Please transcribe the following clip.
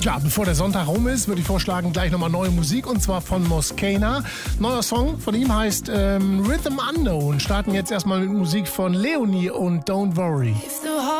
Ja, bevor der Sonntag rum ist, würde ich vorschlagen, gleich nochmal neue Musik, und zwar von Moscana. Neuer Song von ihm heißt Rhythm Unknown. Starten jetzt erstmal mit Musik von Leonie und Don't Worry.